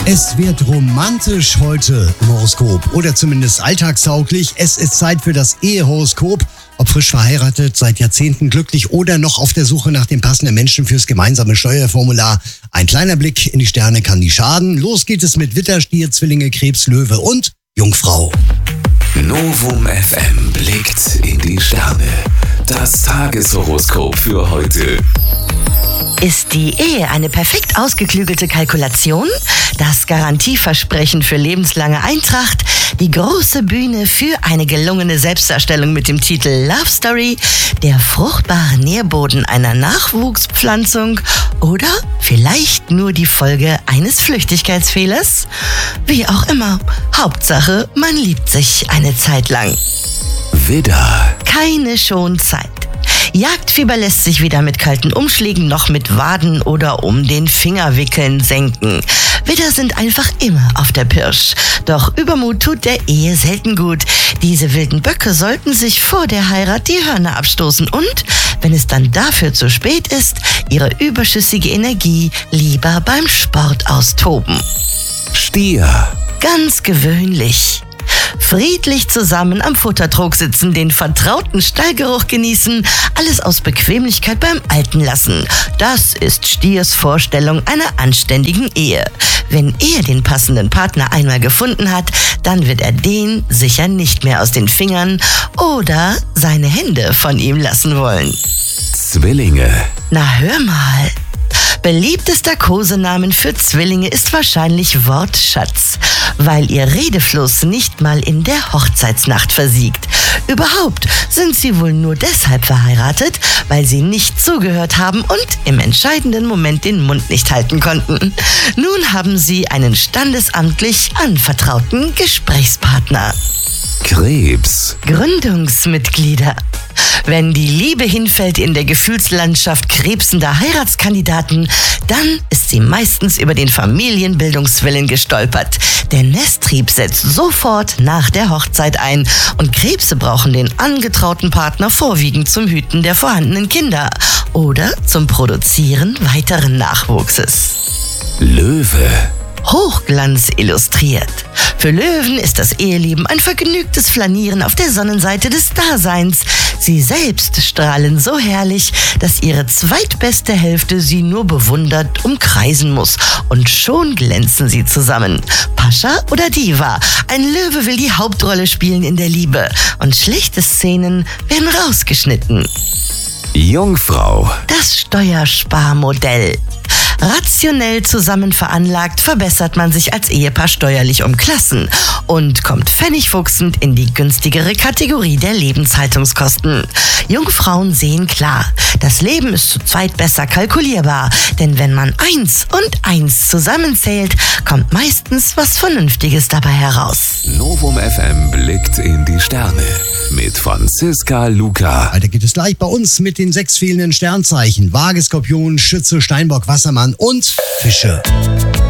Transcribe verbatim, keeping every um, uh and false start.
Es wird romantisch heute im Horoskop oder zumindest alltagstauglich. Es ist Zeit für das Ehehoroskop. Ob frisch verheiratet, seit Jahrzehnten glücklich oder noch auf der Suche nach dem passenden Menschen fürs gemeinsame Steuerformular. Ein kleiner Blick in die Sterne kann nie schaden. Los geht es mit Widder, Stier, Zwillinge, Krebs, Löwe und Jungfrau. Novum F M blickt in die Sterne. Das Tageshoroskop für heute. Ist die Ehe eine perfekt ausgeklügelte Kalkulation? Das Garantieversprechen für lebenslange Eintracht? Die große Bühne für eine gelungene Selbstdarstellung mit dem Titel Love Story? Der fruchtbare Nährboden einer Nachwuchspflanzung? Oder vielleicht nur die Folge eines Flüchtigkeitsfehlers? Wie auch immer, Hauptsache, man liebt sich eine Zeit lang. Widder. Keine Schonzeit. Jagdfieber lässt sich weder mit kalten Umschlägen noch mit Waden oder um den Fingerwickeln senken. Widder sind einfach immer auf der Pirsch. Doch Übermut tut der Ehe selten gut. Diese wilden Böcke sollten sich vor der Heirat die Hörner abstoßen und, wenn es dann dafür zu spät ist, ihre überschüssige Energie lieber beim Sport austoben. Stier. Ganz gewöhnlich. Friedlich zusammen am Futtertrog sitzen, den vertrauten Stallgeruch genießen, alles aus Bequemlichkeit beim Alten lassen. Das ist Stiers Vorstellung einer anständigen Ehe. Wenn er den passenden Partner einmal gefunden hat, dann wird er den sicher nicht mehr aus den Fingern oder seine Hände von ihm lassen wollen. Zwillinge. Na hör mal. Beliebtester Kosenamen für Zwillinge ist wahrscheinlich Wortschatz, weil ihr Redefluss nicht mal in der Hochzeitsnacht versiegt. Überhaupt sind sie wohl nur deshalb verheiratet, weil sie nicht zugehört haben und im entscheidenden Moment den Mund nicht halten konnten. Nun haben sie einen standesamtlich anvertrauten Gesprächspartner. Krebs. Gründungsmitglieder. Wenn die Liebe hinfällt in der Gefühlslandschaft krebsender Heiratskandidaten, dann ist sie meistens über den Familienbildungswillen gestolpert. Der Nesttrieb setzt sofort nach der Hochzeit ein und Krebse brauchen den angetrauten Partner vorwiegend zum Hüten der vorhandenen Kinder oder zum Produzieren weiteren Nachwuchses. Löwe. Hochglanz illustriert. Für Löwen ist das Eheleben ein vergnügtes Flanieren auf der Sonnenseite des Daseins. Sie selbst strahlen so herrlich, dass ihre zweitbeste Hälfte sie nur bewundert umkreisen muss. Und schon glänzen sie zusammen. Pascha oder Diva? Ein Löwe will die Hauptrolle spielen in der Liebe. Und schlechte Szenen werden rausgeschnitten. Jungfrau. Das Steuersparmodell. Rationell zusammen veranlagt verbessert man sich als Ehepaar steuerlich um Klassen und kommt pfennigfuchsend in die günstigere Kategorie der Lebenshaltungskosten. Jungfrauen sehen klar, das Leben ist zu zweit besser kalkulierbar, denn wenn man eins und eins zusammenzählt, kommt meistens was Vernünftiges dabei heraus. Novum F M blickt in die Sterne mit Franziska Luca. Weiter geht es gleich bei uns mit den sechs fehlenden Sternzeichen. Waage, Skorpion, Schütze, Steinbock, Wassermann und Fische.